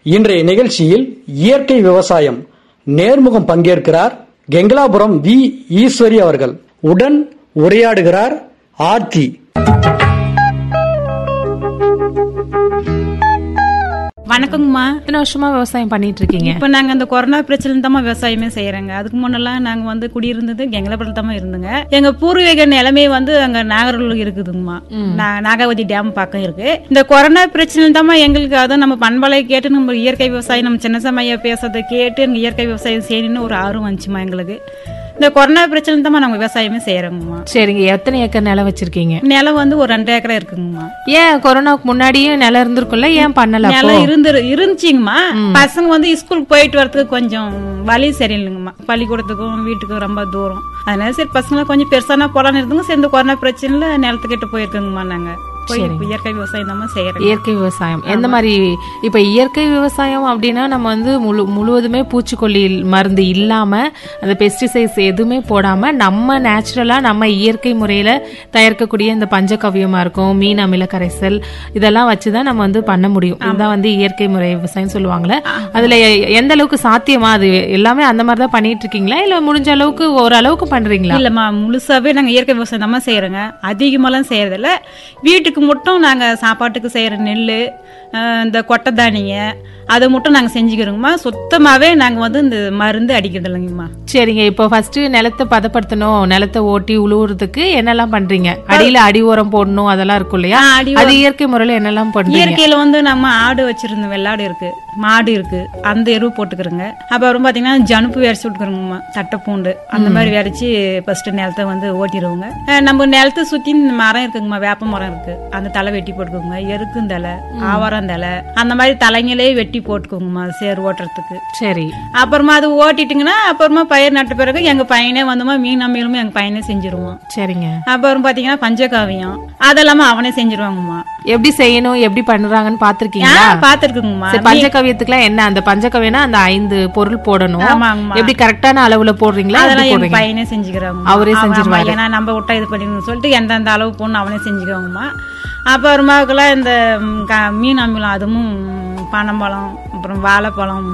இன்றைய நிகழ்ச்சியில் இயற்கை விவசாயம் நேர்முகம் பங்கேற்கிறார் கெங்கலாபுரம் வி ஈஸ்வரி அவர்கள். உடன் உரையாடுகிறார் ஆர்த்தி. வணக்கங்கம்மா. எத்தனை வருஷமா விவசாயம் பண்ணிட்டு இருக்கீங்க? இப்ப நாங்க அந்த கொரோனா பிரச்சனை தான் விவசாயமே செய்யறோங்க. அதுக்கு முன்னெல்லாம் நாங்க குடியிருந்தது கெங்கலாபுரத்துல தான் இருந்துங்க. எங்க பூர்வீக நிலைமை அங்க நாகர்கோவில் இருக்குதுங்கம்மா. நாகாவதி டேம் பக்கம் இருக்கு. இந்த கொரோனா பிரச்சனை தான் எங்களுக்கு அதை நம்ம பண்பலை கேட்டு நம்ம இயற்கை விவசாயம் நம்ம சின்னசமையா பேசுறதை கேட்டு எங்க இயற்கை விவசாயம் செய்யணும்னு ஒரு ஆர்வம் வந்துச்சுமா எங்களுக்கு. இந்த கொரோனா பிரச்சனை தான் நாங்க விவசாயமே செய்யறோங்கம்மா. சரிங்க. எத்தனை ஏக்கர் நிலம் வச்சிருக்கீங்க? நிலம் ஒரு 2 ஏக்கரா இருக்குங்கம்மா. ஏன் கொரோனாக்கு முன்னாடியே நிலம் இருந்திருக்கும்ல, ஏன் பண்ணல? நிலம் இருந்துச்சுங்கம்மா. பசங்க ஸ்கூலுக்கு போயிட்டு வரதுக்கு கொஞ்சம் வழி சரியில்லைங்கம்மா. பள்ளிக்கூடத்துக்கும் வீட்டுக்கும் ரொம்ப தூரம். அதனால சரி பசங்க கொஞ்சம் பெருசானா போலான்னு இருந்துங்க. சரி இந்த கொரோனா பிரச்சனைல நிலத்துக்கிட்ட போயிருக்கோங்கம்மா. நாங்க இயற்கை விவசாயம் தான் செய்யறோம். இயற்கை விவசாயம் எந்த மாதிரி? இப்ப இயற்கை விவசாயம் அப்படின்னா நம்ம முழுவதுமே பூச்சிக்கொல்லி மருந்து இல்லாம அந்த பெஸ்டிசைட்ஸ் எதுவுமே போடாம நம்ம நேச்சுரலா நம்ம இயற்கை முறையில தயாரிக்கக்கூடிய இந்த பஞ்சகவ்யமா இருக்கும், மீன் அமில கரைசல், இதெல்லாம் வச்சுதான் நம்ம பண்ண முடியும். இதுதான் இயற்கை முறை விவசாயம் சொல்லுவாங்கல்ல. அதுல எந்த அளவுக்கு சாத்தியமா? அது எல்லாமே அந்த மாதிரிதான் பண்ணிட்டு இருக்கீங்களா, இல்ல முடிஞ்ச அளவுக்கு ஓரளவுக்கு பண்றீங்களா? இல்லம்மா, முழுசாவே நாங்க இயற்கை விவசாயம் தான் செய்யறோங்க. அதிகமாலாம் செய்யறதில்ல. வீட்டுக்கு மட்டும் நாங்க சாப்பாட்டுக்கு செய்யற நெல்லு, இந்த கொட்டை தானிய அதை மட்டும் நாங்க செஞ்சுக்கிறோங்கம்மா. சுத்தமாவே நாங்க இந்த மருந்து அடிக்கிறது இல்லைங்கம்மா. சரிங்க. இப்போ ஃபர்ஸ்ட் நிலத்தை பதப்படுத்தணும், நிலத்தை ஓட்டி உழுவுறதுக்கு என்னெல்லாம் பண்றீங்க? அடியில அடி உரம் போடணும், அதெல்லாம் இருக்கும் இல்லையா? அது இயற்கை முறையில என்னெல்லாம் பண்றீங்க? இயற்கையில நம்ம ஆடு வச்சிருந்தோம், வெள்ளாடு இருக்கு, மாடு இருக்கு, அந்த எருவு போட்டுக்கிறோங்க. அப்புறம் பாத்தீங்கன்னா ஜனுப்பு விரைச்சி விட்டுக்கிறோங்கம்மா. தட்டை பூண்டு அந்த மாதிரி விரைச்சி ஃபர்ஸ்ட் நிலத்தை ஓட்டிடுவோங்க. நம்ம நிலத்தை சுத்தி மரம் இருக்குங்கம்மா, வேப்ப மரம் இருக்கு, அந்த தலை வெட்டி போட்டுக்கோங்க. எருக்கும் தலை, ஆவாரம் தலை, அந்த மாதிரி தலைங்களே வெட்டி போட்டுக்கோங்கம்மா சேர் ஓட்டுறதுக்கு. சரி. அப்புறமா அது ஓட்டிட்டுங்கன்னா அப்புறமா பயிர் நட்ட பிறகு எங்க பையனே மீன் அம்மியிலுமே எங்க பையனே செஞ்சிருவோம். சரிங்க. அப்புறம் பாத்தீங்கன்னா பஞ்சகாவியம் அதெல்லாமே அவனே செஞ்சிருவாங்கம்மா. எப்படி செய்யணும், எப்படி பண்றாங்கன்னு பாத்திருக்கீங்களா? பாத்திருக்குங்கம்மா. பஞ்சகவியத்துக்குலாம் என்ன, அந்த பஞ்சகவியம்னா அந்த 5 பொருள் போடணும். எப்படி கரெக்டான அளவுல போடுறீங்களா? அதெல்லாம் எங்க பையனே செஞ்சுக்கிறாங்க, அவரே செஞ்சிருவாங்க. ஏன்னா நம்ம விட்டா இது பண்ணிக்கணும்னு சொல்லிட்டு எந்தெந்த அளவு போடணும் அவனே செஞ்சுக்குவாங்கம்மா. அப்புறமாக்கெல்லாம் இந்த மீன் அமிலம், அதுவும் பனம்பழம், அப்புறம் வாழைப்பழம்,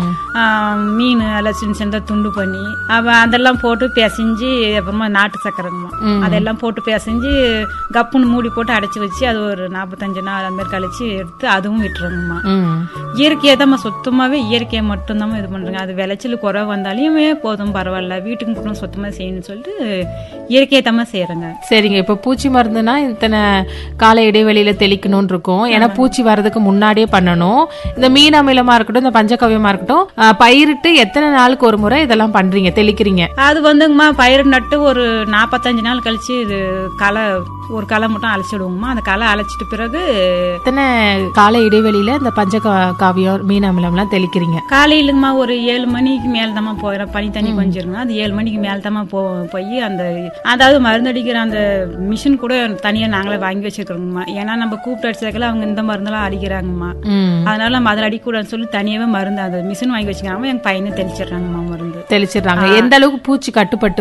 மீன் எல்லாம் சின்ன சின்ன துண்டு பண்ணி அதெல்லாம் போட்டு பிசைஞ்சு, அப்புறமா நாட்டு சக்கரைங்கம்மா அதெல்லாம் போட்டு பிசைஞ்சு கப்புன்னு மூடி போட்டு அடைச்சி வச்சு அது ஒரு 45 நாள் அந்த மாதிரி கழிச்சு எடுத்து அதுவும் விட்டுருங்கம்மா. இயற்கையை தான் சுத்தமாவே இயற்கையை மட்டும்தான் இது பண்றாங்க. அது விளைச்சல் குறைவு வந்தாலுமே போதும், பரவாயில்ல, வீட்டுக்கு மட்டும் சுத்தமா செய்யணும்னு சொல்லிட்டு இயற்கையை தான் செய்யறங்க. சரிங்க. இப்ப பூச்சி மருந்துனா இத்தனை கால இடைவெளியில தெளிக்கணும்னு இருக்கும். ஏன்னா பூச்சி வர்றதுக்கு முன்னாடியே பண்ணணும். இந்த மீன் அமிலமா இருக்கட்டும், இந்த பஞ்சகவ்யமா இருக்கட்டும், பயிரிட்டு எத்தனை நாளுக்கு ஒரு முறை இதெல்லாம் பண்றீங்க, தெளிக்கிறீங்க? அது பயிர் நட்டு ஒரு 45 நாள் கழிச்சு இது ஒரு களை மட்டும் அழைச்சிடுவோங்கம்மா. அந்த களை அழைச்சிட்டு பிறகு எத்தனை கால இடைவெளியில இந்த பஞ்சகாவியம் மீன் அமிலம் எல்லாம் தெளிக்கிறீங்க? காலையிலுங்கம்மா ஒரு 7 மணிக்கு மேல்தாம்மா போயிடும். பனி தண்ணி கொஞ்சம் இருக்குங்க, அது 7 மணிக்கு மேல்தாம்மா போய் அதாவது மருந்தடிக்கிற அந்த மிஷின் கூட தனியா நாங்களே வாங்கி வச்சிருக்கிறோங்கம்மா. ஏன்னா நம்ம கூப்பிட்டு அடிச்சதுல அவங்க இந்த மருந்தெல்லாம் அடிக்கிறாங்கம்மா. அதனால நம்ம அதில் அடிக்கூடாதுன்னு சொல்லி தனியாவே மருந்து அந்த மிஷின் வாங்கி வச்சுக்காம எங்க பையனை தெளிச்சிடறாங்கம்மா. மருந்து தெளிச்சிடறாங்க. எந்த அளவுக்கு பூச்சி கட்டுப்பட்டு